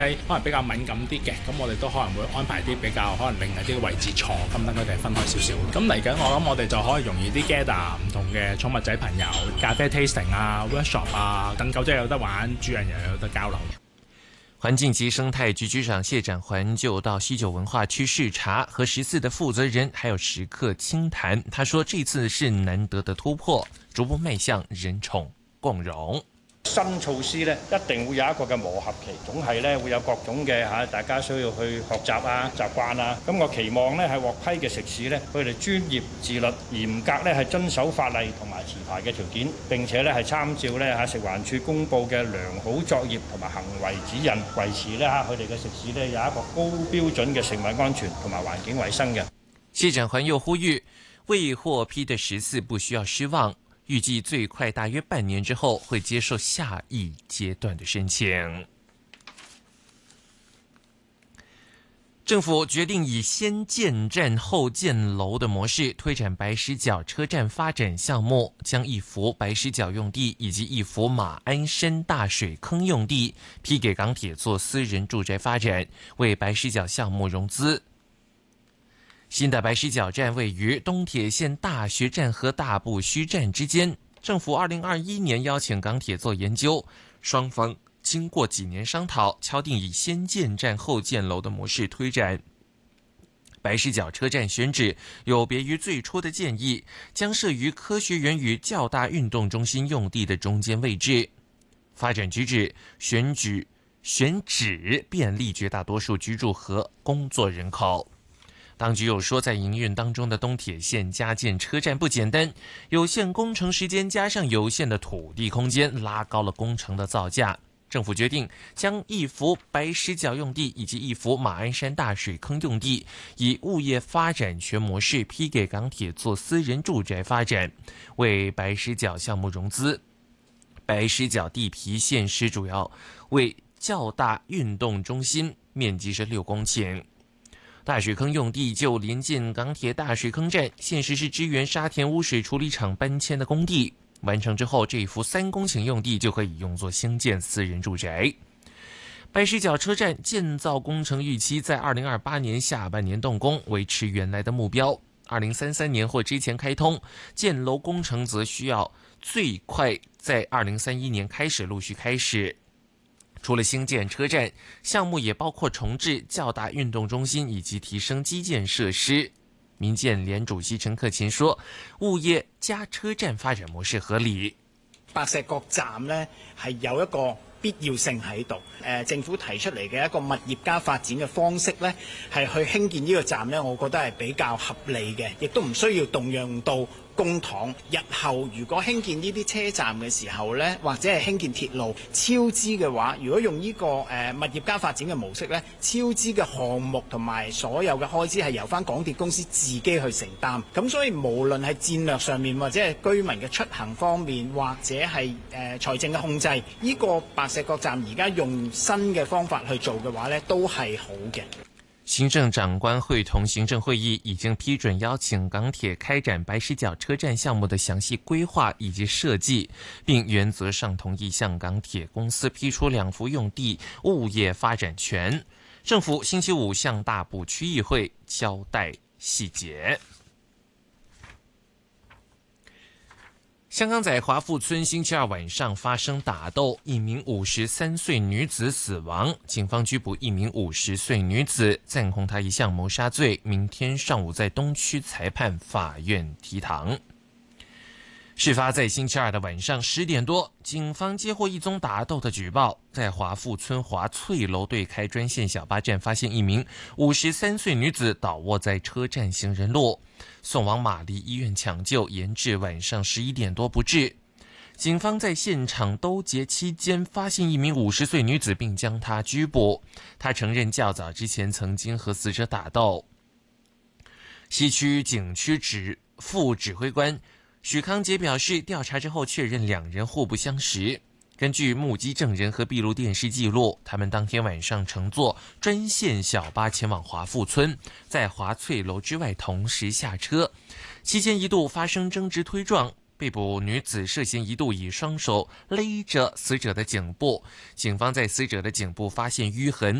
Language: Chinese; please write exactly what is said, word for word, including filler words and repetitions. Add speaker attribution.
Speaker 1: 可能比較敏感啲嘅，咁我哋都可能會安排啲比較可能另一啲位置坐，咁等佢哋分開少少。咁嚟緊我諗我哋就可以容易啲 gather 唔同嘅寵物仔朋友，咖啡 tasting 啊 workshop 啊，等狗仔有得玩，主人又有得交流。
Speaker 2: 环境及生态局局长谢展寰就到西九文化区视察，和十四的负责人还有食客倾谈。他说这次是难得的突破，逐步迈向人宠共融。
Speaker 3: 新措施咧，一定會有一個嘅磨合期，總係咧會有各種嘅嚇，大家需要去學習啊、習慣啊。咁我期望咧係獲批嘅食肆咧，佢哋專業、自律、嚴格咧係遵守法例同埋持牌嘅條件，並且咧係參照咧嚇食環署公布嘅良好作業同埋行為指引，維持咧嚇佢哋嘅食肆咧有一個高標準嘅食物安全同埋環境衛生嘅。
Speaker 2: 謝展寰又呼籲未獲批的食肆不需要失望。預計最快大約半年之後會接受下一階段的申請。政府決定以先建站後建樓的模式推展白石角車站發展項目，將一幅白石角用地以及一幅馬鞍山大水坑用地批給港鐵做私人住宅發展，為白石角項目融資。新的白石角站位於東鐵線大學站和大埔墟站之間。政府二零二一年邀請港鐵做研究，雙方經過幾年商討，敲定以先建站後建樓的模式推展。白石角車站選址有別於最初的建議，將設於科學園與較大運動中心用地的中間位置。發展舉止選舉選址便利絕大多數居住和工作人口。當局有說，在營運當中的東鐵線加建車站不簡單，有限工程時間加上有限的土地空間，拉高了工程的造價。政府決定將一幅白石角用地以及一幅馬鞍山大水坑用地以物業發展權模式批給港鐵做私人住宅發展，為白石角項目融資。白石角地皮現時主要為較大運動中心，面積是六公頃。大水坑用地就臨近港鐵大水坑站，現時是支援沙田污水處理廠搬遷的工地。完成之後，這一幅三公頃用地就可以用作興建私人住宅。白石角車站建造工程預期在二零二八年下半年動工，維持原來的目標。二零三三年或之前開通，建樓工程則需要最快在二零三一年開始陸續開始。除了興建車站，項目也包括重置較大運動中心以及提升基建設施。民建聯主席陳克勤說，物業加車站發展模式合理。
Speaker 4: 白石角站呢係有一個必要性喺度，誒政府提出嚟嘅一個物業加發展嘅方式呢，係去興建呢個站呢，我覺得係比較合理嘅，亦都唔需要動用到公帑。日後如果興建呢啲車站嘅時候呢，或者係興建鐵路超支嘅話，如果用呢個誒物業加發展嘅模式呢，超支嘅項目同埋所有嘅開支係由翻港鐵公司自己去承擔。咁所以無論係戰略上面，或者係居民嘅出行方面，或者係誒財政嘅控制，呢、這個白石角站而家用新嘅方法去做嘅話呢，都係好嘅。
Speaker 2: 行政長官會同行政會議已經批准邀請港鐵開展白石角車站項目的詳細規劃以及設計，並原則上同意向港鐵公司批出兩幅用地物業發展權。政府星期五向大埔區議會交代細節。香港仔華富村星期二晚上發生打鬥，一名五十三歲女子死亡，警方拘捕一名五十歲女子，暫控她一項謀殺罪，明天上午在東區裁判法院提堂。事發在星期二的晚上十點多，警方接獲一宗打鬥的舉報，在華富村華翠樓對開專線小巴站發現一名五十三歲女子倒臥在車站行人路，送往瑪麗醫院搶救，延至晚上十一點多不治。警方在現場兜截期間發現一名五十歲女子，並將她拘捕。她承認較早之前曾經和死者打鬥。西區警區指副指揮官許康杰表示，調查之後確認兩人互不相識。根據目擊證人和閉路電視記錄，他們當天晚上乘坐專線小巴前往華富村，在華翠樓之外同時下車，期間一度發生爭執推撞。 被捕女子涉嫌一度以双手勒着死者的颈部，警方在死者的颈部发现淤痕。